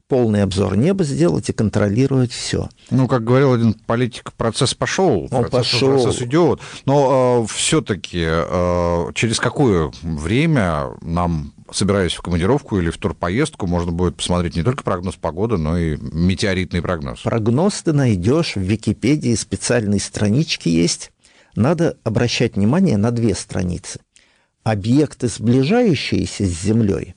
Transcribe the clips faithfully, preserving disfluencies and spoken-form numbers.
полный обзор неба сделать и контролировать все. Ну, как говорил один политик, процесс пошел, Он процесс, пошел. процесс идет. Но э, все-таки э, через какое время нам, собираясь в командировку или в турпоездку, можно будет посмотреть не только прогноз погоды, но и метеоритный прогноз? Прогноз ты найдешь в Википедии, специальные странички есть. Надо обращать внимание на две страницы. Объекты, сближающиеся с Землей,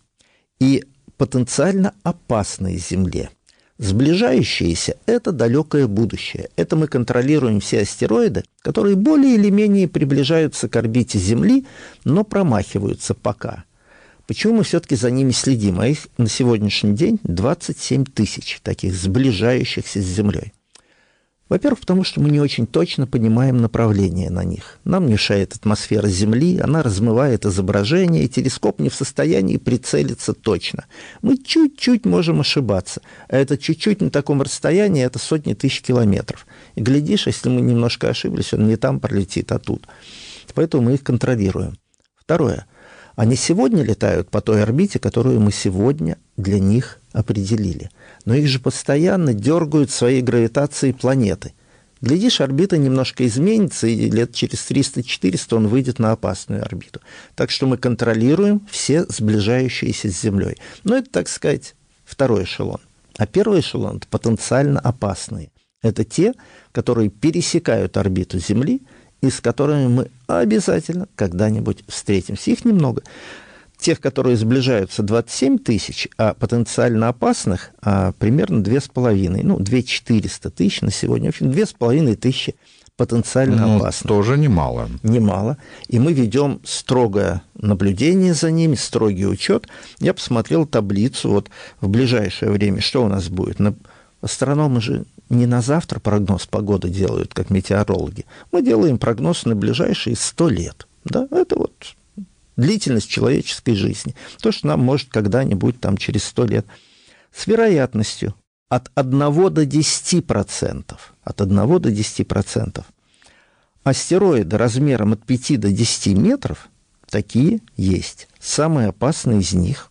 и потенциально опасные Земле. Сближающиеся – это далекое будущее. Это мы контролируем все астероиды, которые более или менее приближаются к орбите Земли, но промахиваются пока. Почему мы все-таки за ними следим? А их на сегодняшний день двадцать семь тысяч таких сближающихся с Землей. Во-первых, потому что мы не очень точно понимаем направление на них. Нам мешает атмосфера Земли, она размывает изображение, и телескоп не в состоянии прицелиться точно. Мы чуть-чуть можем ошибаться, а это чуть-чуть на таком расстоянии, это сотни тысяч километров. И глядишь, если мы немножко ошиблись, он не там пролетит, а тут. Поэтому мы их контролируем. Второе. Они сегодня летают по той орбите, которую мы сегодня для них определили. Но их же постоянно дергают своей гравитацией планеты. Глядишь, орбита немножко изменится, и лет через триста-четыреста он выйдет на опасную орбиту. Так что мы контролируем все сближающиеся с Землей. Но это, так сказать, второй эшелон. А первый эшелон – это потенциально опасные. Это те, которые пересекают орбиту Земли, и с которыми мы обязательно когда-нибудь встретимся. Их немного. Тех, которые сближаются, двадцать семь тысяч, а потенциально опасных а, примерно две с половиной, ну, две тысячи четыреста тысяч на сегодня. В общем, две с половиной тысячи потенциально ну, опасных. Тоже немало. Немало. И мы ведем строгое наблюдение за ними, строгий учет. Я посмотрел таблицу вот в ближайшее время, что у нас будет. Астрономы же не на завтра прогноз погоды делают, как метеорологи. Мы делаем прогноз на ближайшие сто лет. Да? Это вот длительность человеческой жизни. То, что нам может когда-нибудь там через сто лет. С вероятностью от одного до десяти процентов. От одного до десяти процентов. Астероиды размером от пяти до десяти метров такие есть. Самые опасные из них.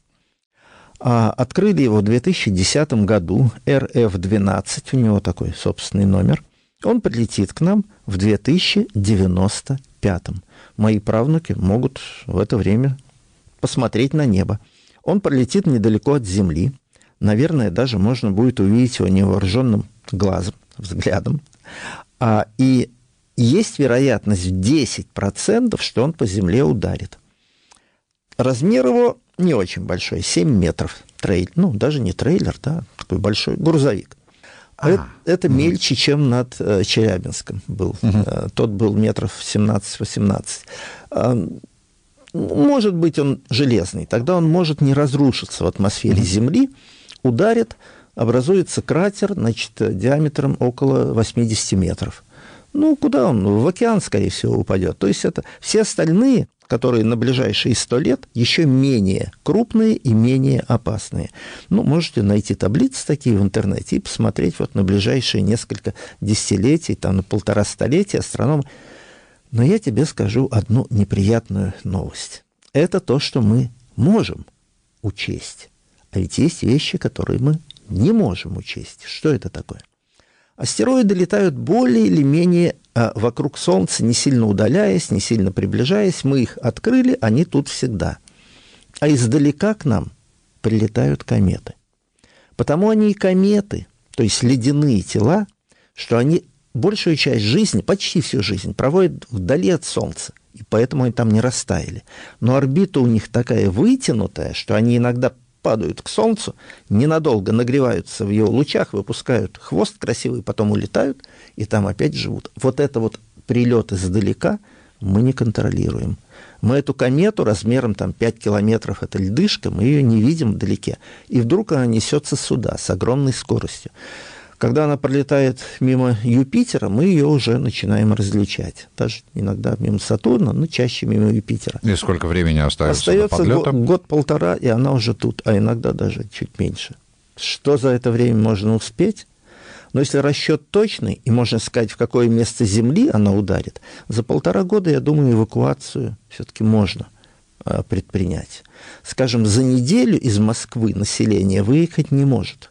Открыли его в две тысячи десятом году, эр эф двенадцать, у него такой собственный номер. Он прилетит к нам в две тысячи девяносто пятом. Мои правнуки могут в это время посмотреть на небо. Он пролетит недалеко от Земли. Наверное, даже можно будет увидеть его невооруженным глазом, взглядом. А, и есть вероятность в десять процентов, что он по Земле ударит. Размер его не очень большой, семь метров. Трейлер, ну, даже не трейлер, да, такой большой грузовик. А. Это, это угу. мельче, чем над э, Челябинском был. Угу. Э, тот был метров семнадцать-восемнадцать. Э, может быть, он железный. Тогда он может не разрушиться в атмосфере угу. Земли. Ударит, образуется кратер, значит, диаметром около восемьдесят метров. Ну, куда он? В океан, скорее всего, упадет. То есть это все остальные, которые на ближайшие сто лет еще менее крупные и менее опасные. Ну, можете найти таблицы такие в интернете и посмотреть вот на ближайшие несколько десятилетий, там на полтора столетия астрономы. Но я тебе скажу одну неприятную новость. Это то, что мы можем учесть. А ведь есть вещи, которые мы не можем учесть. Что это такое? Астероиды летают более или менее а, вокруг Солнца, не сильно удаляясь, не сильно приближаясь. Мы их открыли, они тут всегда. А издалека к нам прилетают кометы. Потому они и кометы, то есть ледяные тела, что они большую часть жизни, почти всю жизнь, проводят вдали от Солнца. И поэтому они там не растаяли. Но орбита у них такая вытянутая, что они иногда падают к Солнцу, ненадолго нагреваются в его лучах, выпускают хвост красивый, потом улетают, и там опять живут. Вот это вот прилет издалека мы не контролируем. Мы эту комету размером там пять километров, это льдышка, мы ее не видим вдалеке. И вдруг она несется сюда с огромной скоростью. Когда она пролетает мимо Юпитера, мы ее уже начинаем различать. Даже иногда мимо Сатурна, но чаще мимо Юпитера. И сколько времени остается? Остается год-полтора, и она уже тут, а иногда даже чуть меньше. Что за это время можно успеть? Но если расчет точный, и можно сказать, в какое место Земли она ударит, за полтора года, я думаю, эвакуацию все-таки можно предпринять. Скажем, за неделю из Москвы население выехать не может.